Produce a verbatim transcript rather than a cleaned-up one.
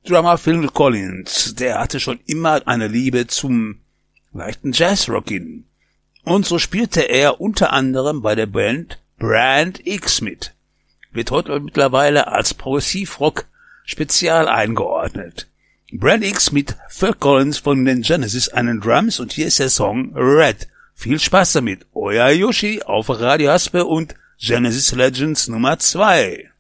Drummer Phil Collins, der hatte schon immer eine Liebe zum leichten Jazzrock-In. Und so spielte er unter anderem bei der Band Brand X mit. Wird heute mittlerweile als Progressivrock spezial eingeordnet. Brand X mit Phil Collins von den Genesis an den Drums und hier ist der Song Red. Viel Spaß damit. Euer Yoshi auf Radio Haspe und Genesis Legends Nummer zwei.